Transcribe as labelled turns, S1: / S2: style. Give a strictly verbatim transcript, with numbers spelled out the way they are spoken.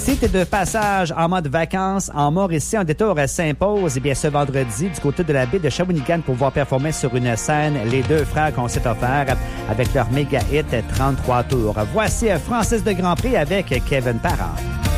S1: Si tu es de passage en mode vacances en Mauricie, un détour s'impose eh bien ce vendredi du côté de la baie de Shawinigan pour voir performer sur une scène les deux frères qu'on s'est offert avec leur méga hit trente-trois tours. Voici Francis de Grandpré avec Kevin Parent.